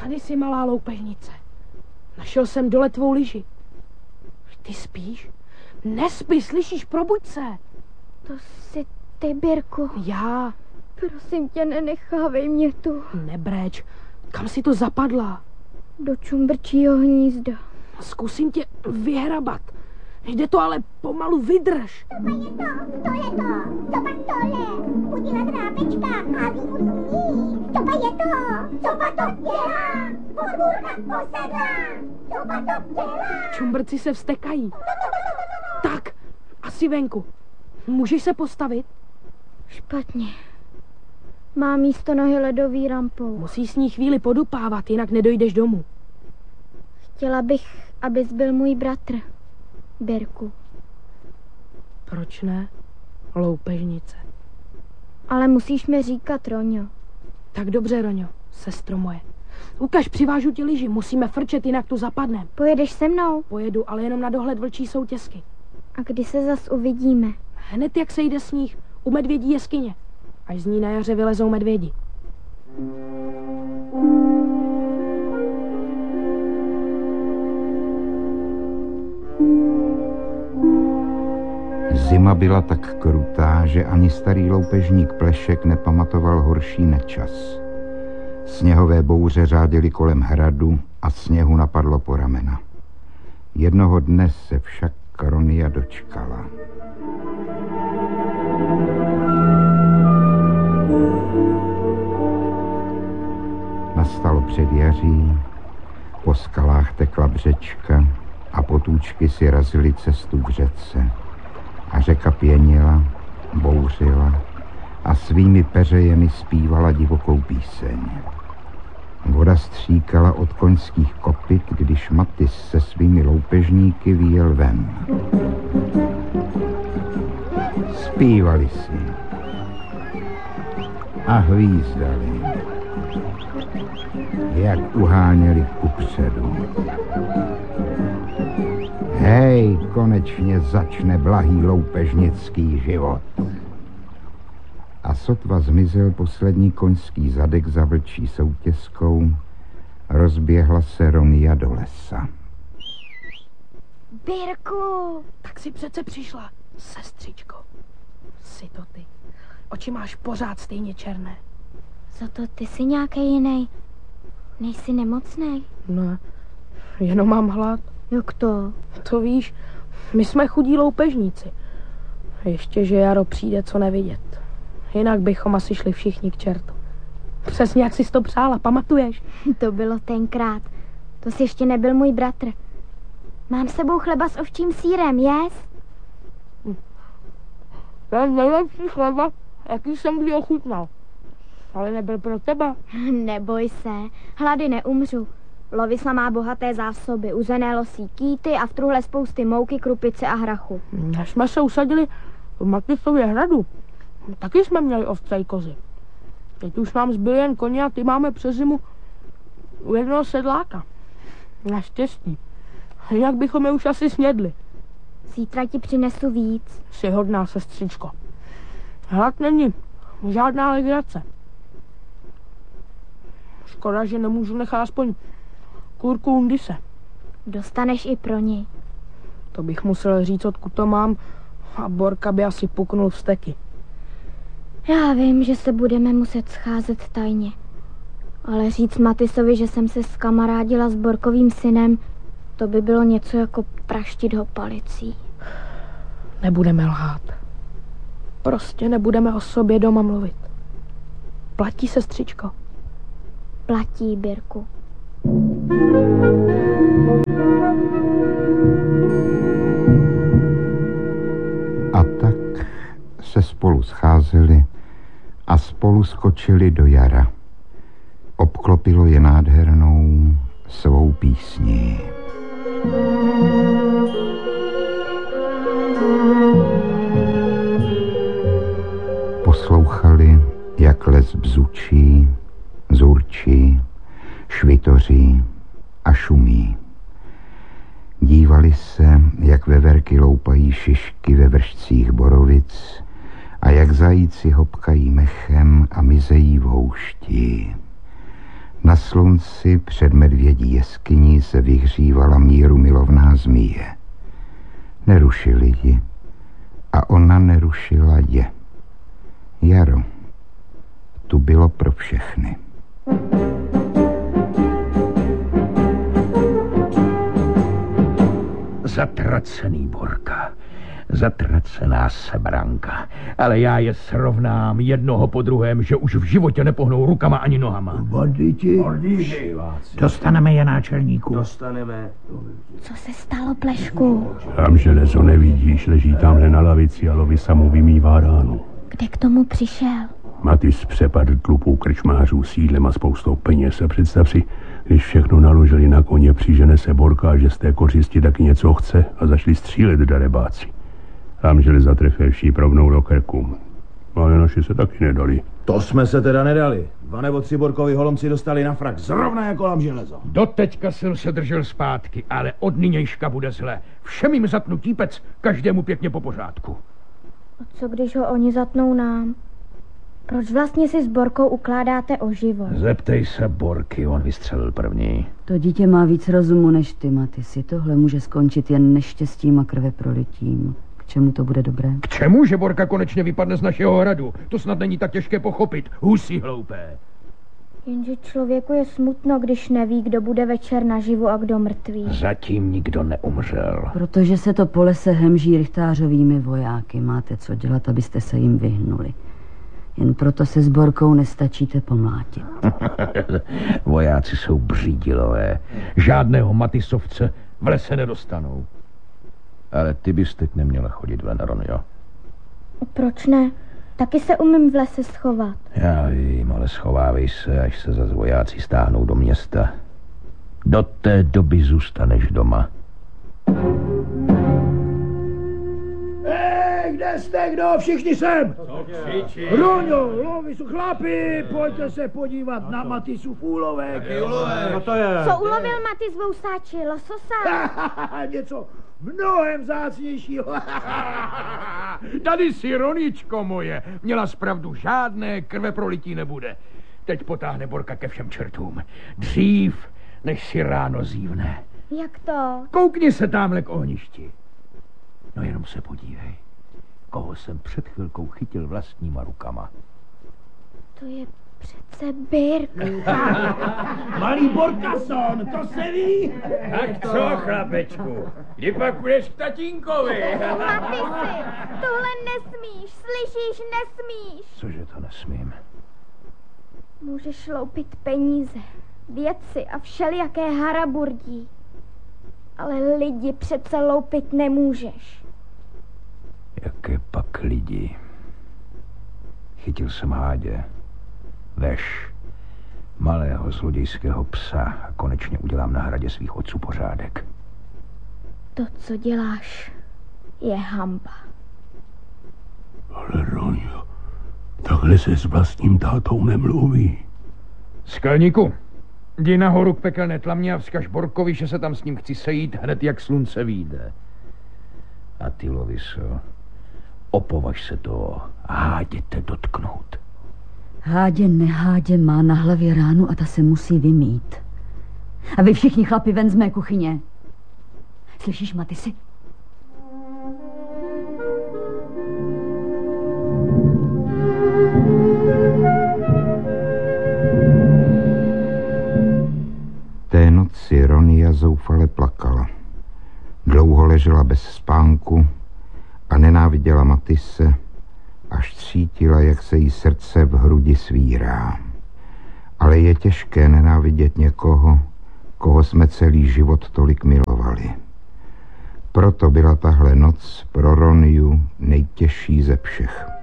Tady si, malá loupežnice. Našel jsem dole tvou lyži. Ty spíš? Nespí, slyšíš, probuď se. To jsi ty, Birku. Já. Prosím tě, nenechávej mě tu. Nebreč, kam jsi to zapadla? Do čumbrčího hnízda. Zkusím tě vyhrabat. Jde to, ale pomalu vydrž. To je to, co pak tohle? Udělat drápečka a výmuzní. To je to, co pak to dělá? Podvůrka posedla. Co pak to dělá? Čumbrci se vztekají. Tak, asi venku. Můžeš se postavit? Špatně. Má místo nohy ledový rampou. Musíš s ní chvíli podupávat, jinak nedojdeš domů. Chtěla bych, abys byl můj bratr, Birku. Proč ne, loupežnice? Ale musíš mi říkat, Roňo. Tak dobře, Roňo, sestro moje. Ukaž, přivážu ti lyži, musíme frčet, jinak tu zapadnem. Pojedeš se mnou? Pojedu, ale jenom na dohled vlčí soutězky. A kdy se zas uvidíme? Hned jak sejde sníh, u medvědí jeskyně. Až z ní na jaře vylezou medvědi. Zima byla tak krutá, že ani starý loupežník Plešek nepamatoval horší nečas. Sněhové bouře řádily kolem hradu a sněhu napadlo po ramena. Jednoho dne se však Ronia dočkala. Nastalo předjaří, po skalách tekla břečka a potůčky si razily cestu k řece. A řeka pěnila, bouřila a svými peřejemi zpívala divokou píseň. Voda stříkala od koňských kopyt, když Matys se svými loupežníky vyjel ven. Zpívali si a hvízdali, jak uháněli kupředu. Hej, konečně začne blahý loupežnický život. A sotva zmizel poslední koňský zadek za vlčí soutězkou, rozběhla se Ronia do lesa. Birku! Tak si přece přišla, sestřičko. Jsi to ty. Oči máš pořád stejně černé. Za to ty jsi nějaký jiný. Nejsi nemocnej? Ne, jenom mám hlad. Jak to? To víš, my jsme chudí loupežníci. Ještě, že jaro přijde, co nevidět. Jinak bychom asi šli všichni k čertu. Přesně jak jsi to přála, pamatuješ? To bylo tenkrát. To jsi ještě nebyl můj bratr. Mám s sebou chleba s ovčím sýrem, jes? To je nejlepší chleba, jaký jsem kdy ochutnal. Ale nebyl pro tebe. Neboj se, hlady neumřu. Lovisla má bohaté zásoby, uzené losí kýty a v truhle spousty mouky, krupice a hrachu. Než jsme se usadili v Matysově hradu, taky jsme měli ovce i kozy. Teď už nám zbyly jen koně a ty máme přes zimu u jednoho sedláka. Naštěstí. Jinak bychom je už asi snědli. Zítra ti přinesu víc. Jsi hodná, sestřičko. Hlad není žádná legrace. Škoda, že nemůžu nechat aspoň kurku Undise. Dostaneš i pro něj. To bych musel říct, odkud to mám, a Borka by asi puknul vzteky. Já vím, že se budeme muset scházet tajně. Ale říct Matysovi, že jsem se skamarádila s Borkovým synem, to by bylo něco jako praštit ho palicí. Nebudeme lhát. Prostě nebudeme o sobě doma mluvit. Platí, sestřičko? Platí, Birku. A tak se spolu scházeli a spolu skočili do jara. Obklopilo je nádhernou svou písní. Poslouchali, jak les bzučí, zurčí, švitoří a šumí. Dívali se, jak veverky loupají šišky ve vršcích borovic a jak zajíci hopkají mechem a mizejí v houšti. slunci před medvědí jeskyní se vyhřívala mírumilovná zmije. Nerušili ji a ona nerušila je. Jaro tu bylo pro všechny. Zatracený Borka, zatracená sebranka, ale já je srovnám jednoho po druhém, že už v životě nepohnou rukama ani nohama. Banditi? Dostaneme je, náčelníku. Dostaneme. Co se stalo, Plešku? Tam železo nevidíš, leží tamhle na lavici a Lovisa mu vymývá ránu. Kde k tomu přišel? Matis přepadl tlupou krčmářů sídlem a spoustou peněz. A představ si, když všechno naložili na koně, přižene se Borka, že z té kořisti taky něco chce a začali střílet darebáci. Tam železa trefil šíp rovnou do krku. Ale naši se taky nedali. To jsme se teda nedali. 2 nebo 3 Borkovi holomci dostali na frak, zrovna jako lam železo. Doteďka jsem se držel zpátky, ale od nynějška bude zle. Všem jim zatnu típec, každému pěkně po pořádku. A co když ho oni zatnou nám? Proč vlastně si s Borkou ukládáte o život? Zeptej se Borky, on vystřelil první. To dítě má víc rozumu než ty, Matisi. Tohle může skončit jen neštěstím a krveprolitím. K čemu to bude dobré? K čemu, že Borka konečně vypadne z našeho hradu? To snad není tak těžké pochopit. Husí hloupé. Jenže člověku je smutno, když neví, kdo bude večer naživu a kdo mrtvý. Zatím nikdo neumřel. Protože se to po lese hemží rychtářovými vojáky. Máte co dělat, abyste se jim vyhnuli. Jen proto se s Borkou nestačíte pomlátit. Vojáci jsou břídilové. Žádného Matisovce v lese nedostanou. Ale ty bys teď neměla chodit ven, Ronjo. Proč ne? Taky se umím v lese schovat. Já vím, ale schovávej se, až se zas vojáci stáhnou do města. Do té doby zůstaneš doma. Kde jste, kdo? Všichni sem! Roňo, Lovisu, chlapi, pojďte se podívat na Matisův úlovek. Co to je? Co ulovil Matis vousáči? Lososa? Něco mnohem vzácnějšího. Tady si, Roničko moje, měla zpravdu, žádné krveprolití nebude. Teď potáhne Borka ke všem čertům. Dřív, než si ráno zívne. Jak to? Koukni se tamhle k ohništi. No jenom se podívej, koho jsem před chvilkou chytil vlastníma rukama. To je přece Birk. Malý Borkason, to se ví. Tak co, chlapečku, kdy pak budeš k tatínkovi? Matisi, tohle nesmíš, slyšíš, nesmíš. Cože to nesmím? Můžeš loupit peníze, věci a všelijaké haraburdí. Ale lidi přece loupit nemůžeš. Jaké pak lidi? Chytil jsem Hádě, veš, malého zlodějského psa a konečně udělám na hradě svých otců pořádek. To, co děláš, je hanba. Ale Ronjo, takhle se s vlastním tátou nemluví. Skalníku, jdi nahoru k pekelné tlamě a vzkaž Borkovi, že se tam s ním chci sejít hned, jak slunce vyjde. A ty, Loviso, opovaž se toho Hádě te dotknout. Hádě nehádě má na hlavě ránu a ta se musí vymít. A vy všichni chlapi ven z mé kuchyně. Slyšíš, Matisi? Té noci Ronia zoufale plakala. Dlouho ležela bez spánku a nenáviděla Matise, až cítila, jak se jí srdce v hrudi svírá. Ale je těžké nenávidět někoho, koho jsme celý život tolik milovali. Proto byla tahle noc pro Roniu nejtěžší ze všech.